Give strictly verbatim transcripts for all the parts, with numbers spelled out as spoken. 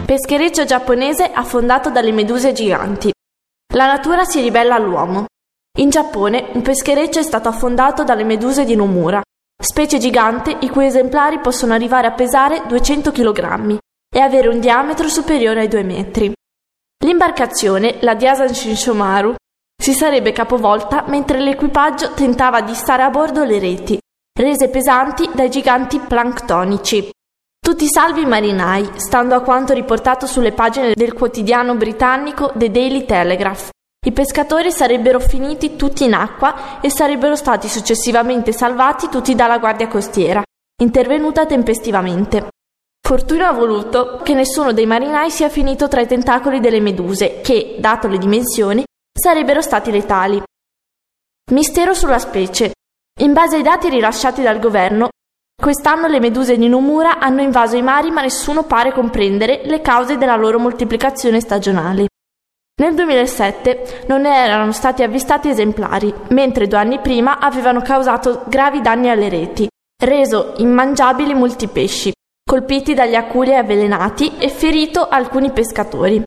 peschereccio giapponese affondato dalle meduse giganti. La natura si ribella all'uomo. In Giappone un peschereccio è stato affondato dalle meduse di Nomura, specie gigante i cui esemplari possono arrivare a pesare duecento chilogrammi e avere un diametro superiore ai due metri. L'imbarcazione, la Diasan Shinshomaru, si sarebbe capovolta mentre l'equipaggio tentava di stare a bordo le reti, rese pesanti dai giganti planctonici. Tutti salvi i marinai, stando a quanto riportato sulle pagine del quotidiano britannico The Daily Telegraph. I pescatori sarebbero finiti tutti in acqua e sarebbero stati successivamente salvati tutti dalla guardia costiera, intervenuta tempestivamente. Fortuna ha voluto che nessuno dei marinai sia finito tra i tentacoli delle meduse, che, dato le dimensioni, sarebbero stati letali. Mistero sulla specie. In base ai dati rilasciati dal governo, quest'anno le meduse di Nomura hanno invaso i mari, ma nessuno pare comprendere le cause della loro moltiplicazione stagionale. Nel duemilasette non ne erano stati avvistati esemplari, mentre due anni prima avevano causato gravi danni alle reti, reso immangiabili molti pesci, colpiti dagli aculi avvelenati e ferito alcuni pescatori.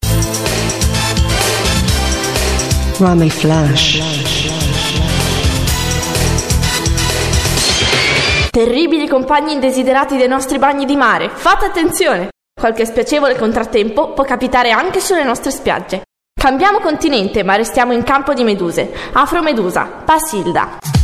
Rami Flash. Terribili compagni indesiderati dei nostri bagni di mare, fate attenzione! Qualche spiacevole contrattempo può capitare anche sulle nostre spiagge. Cambiamo continente, ma restiamo in campo di meduse. Afromedusa, Passilda.